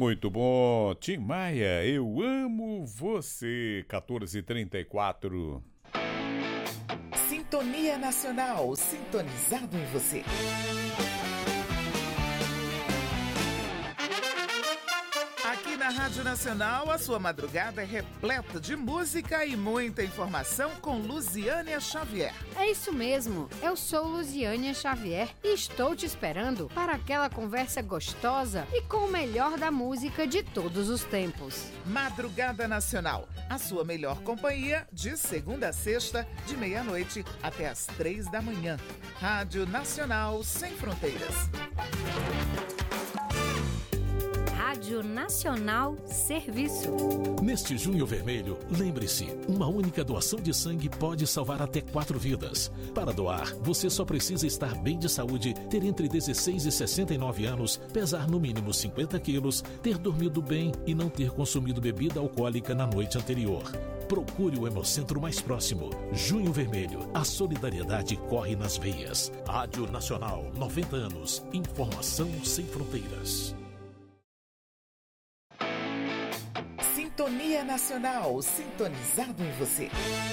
Muito bom, Tim Maia, eu amo você, 14h34. Sintonia Nacional, sintonizado em você. Aqui na Rádio Nacional, a sua madrugada é repleta de música e muita informação com Luziânia Xavier. É isso mesmo, eu sou Luziânia Xavier e estou te esperando para aquela conversa gostosa e com o melhor da música de todos os tempos. Madrugada Nacional, a sua melhor companhia de segunda a sexta, de meia-noite até às 3 da manhã. Rádio Nacional Sem Fronteiras. Rádio Nacional Serviço. Neste Junho Vermelho, lembre-se, uma única doação de sangue pode salvar até 4 vidas. Para doar, você só precisa estar bem de saúde, ter entre 16 e 69 anos, pesar no mínimo 50 quilos, ter dormido bem e não ter consumido bebida alcoólica na noite anterior. Procure o Hemocentro mais próximo. Junho Vermelho, a solidariedade corre nas veias. Rádio Nacional, 90 anos. Informação sem fronteiras. Sintonia Nacional, sintonizado em você.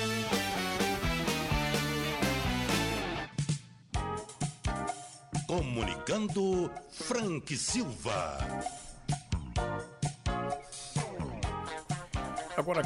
Comunicando Frank Silva. Agora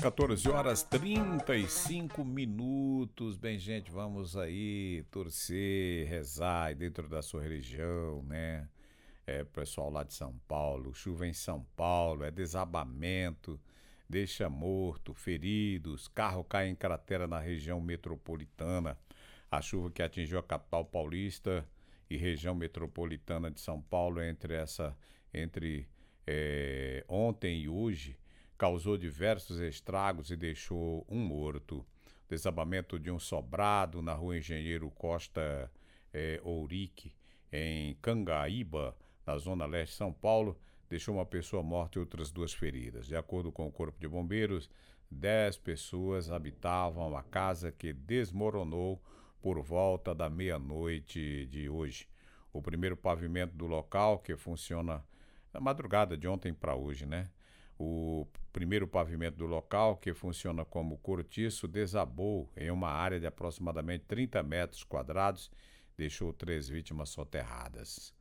14h35. Bem, gente, vamos aí torcer, rezar aí dentro da sua religião, né? Pessoal lá de São Paulo, chuva em São Paulo, desabamento, deixa morto, feridos, carro cai em cratera na região metropolitana. A chuva que atingiu a capital paulista e região metropolitana de São Paulo entre ontem e hoje causou diversos estragos e deixou um morto. Desabamento de um sobrado na rua Engenheiro Costa Ourique, em Cangaíba, na zona leste de São Paulo, deixou uma pessoa morta e outras 2 feridas. De acordo com o Corpo de Bombeiros, 10 pessoas habitavam a casa que desmoronou por volta da meia-noite de hoje. O primeiro pavimento do local, que funciona na madrugada de ontem para hoje, né? O primeiro pavimento do local, que funciona como cortiço, desabou em uma área de aproximadamente 30 metros quadrados, deixou 3 vítimas soterradas.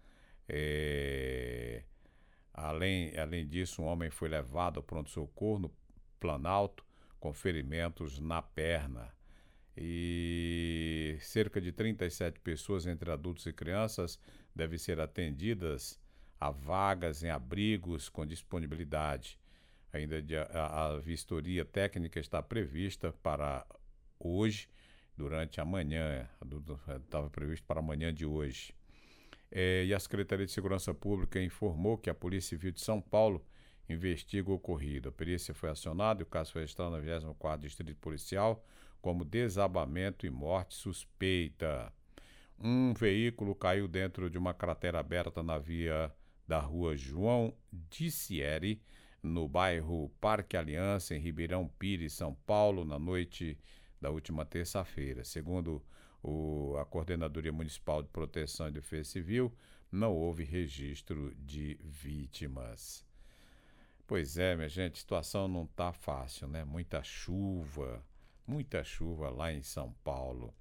Além disso, um homem foi levado ao pronto-socorro no Planalto com ferimentos na perna. E cerca de 37 pessoas, entre adultos e crianças, devem ser atendidas a vagas em abrigos com disponibilidade. Ainda a vistoria técnica está prevista para hoje, durante a manhã, estava previsto para amanhã de hoje. E a Secretaria de Segurança Pública informou que a Polícia Civil de São Paulo investiga o ocorrido. A perícia foi acionada e o caso foi registrado no 24º Distrito Policial como desabamento e morte suspeita. Um veículo caiu dentro de uma cratera aberta na via da rua João Dicieri, no bairro Parque Aliança, em Ribeirão Pires, São Paulo, na noite da última terça-feira. Segundo a Coordenadoria Municipal de Proteção e Defesa Civil, não houve registro de vítimas. Pois é, minha gente, a situação não está fácil, né? Muita chuva lá em São Paulo.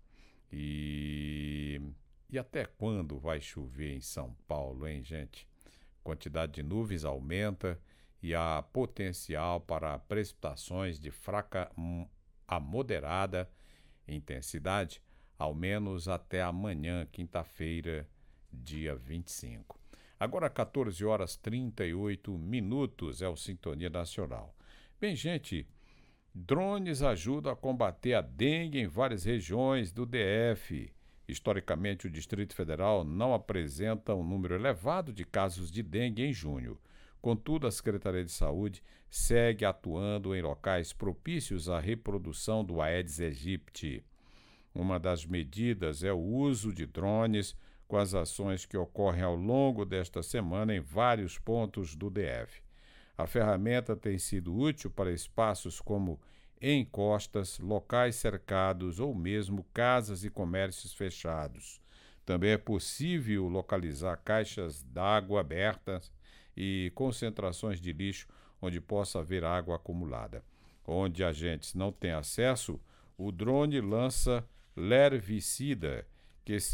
E até quando vai chover em São Paulo, hein, gente? A quantidade de nuvens aumenta e há potencial para precipitações de fraca a moderada intensidade, ao menos até amanhã, quinta-feira, dia 25. Agora 14h38, é o Sintonia Nacional. Bem, gente, drones ajudam a combater a dengue em várias regiões do DF. Historicamente, o Distrito Federal não apresenta um número elevado de casos de dengue em junho. Contudo, a Secretaria de Saúde segue atuando em locais propícios à reprodução do Aedes aegypti. Uma das medidas é o uso de drones com as ações que ocorrem ao longo desta semana em vários pontos do DF. A ferramenta tem sido útil para espaços como encostas, locais cercados ou mesmo casas e comércios fechados. Também é possível localizar caixas d'água abertas e concentrações de lixo onde possa haver água acumulada. Onde agentes não têm acesso, o drone lança larvicida, que